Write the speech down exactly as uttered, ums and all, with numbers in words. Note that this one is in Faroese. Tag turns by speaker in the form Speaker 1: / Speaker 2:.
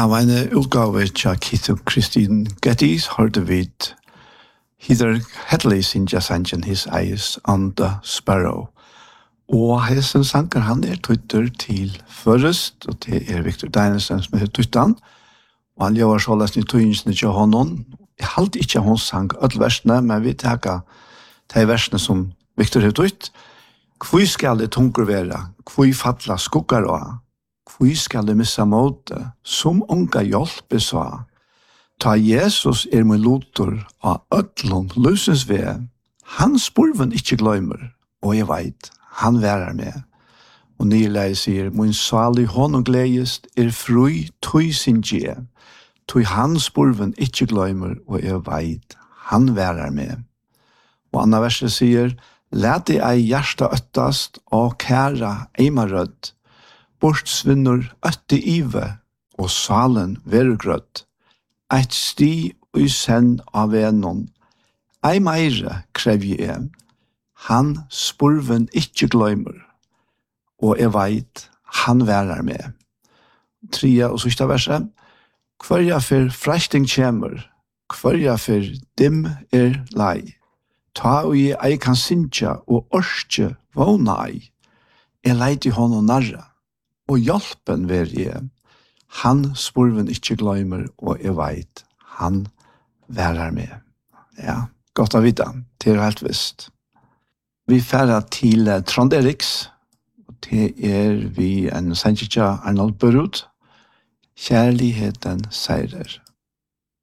Speaker 1: Ja, meine utgave til Keith og Christine Gettys hørte vi Heather Hadley sin jazzangen His Eyes on the Sparrow. Og hessen sanker han er tøytter til først, og det er Victor Dynesen som er tøyttan. Og han gjør så lest i tøynsene til honom. Jeg halte ikke hun sang alle versene, men vi takker de versene som Victor har tøytt. Hvor skal det tunker være? Hvor fatla skugger også? Hvor skal det missa måte? Som unga hjelpe sa. Ta Jesus er min lotor av ødlån løsens ved. Han spurven ikke gløymer, og jeg veit, han værer med. Og nyleie sier, min salig hånd gledest er fri tøy sin gje. Tøy han spurven ikke gløymer, og jeg veit, han værer med. Og andre verset sier, let det ei hjärsta øttast og kæra eimarødd. Bortsvinnur øtte ive, og salen vergrødd. Eit sti og senn av venon. Ei meire krev jeg. Han spurven ikkje gløymer, og jeg veit, han værer med. Tria og sista verset. Hverja for freshting kjemer, hverja for dim er lei. Ta og jeg ei kan sinja og orske våna ei. Jeg leit i hånd og narra. Og hjelpen ver jeg. Han spurven ikke gløymer, og jeg veit, han værer med. Ja, godt å vite, det er helt visst. Vi færer til Trond Eriks, og det er vi en sendtjitja Arnold Burud. Kjærligheten seirer.